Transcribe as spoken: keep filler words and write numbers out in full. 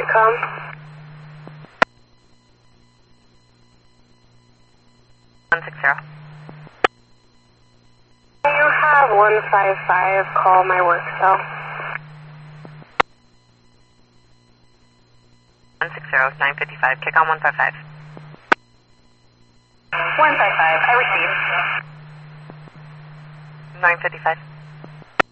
com. one six zero. Can you have one five five call my work cell? one six zero, nine fifty-five. Kick on one five five. one five five, I received. nine fifty-five.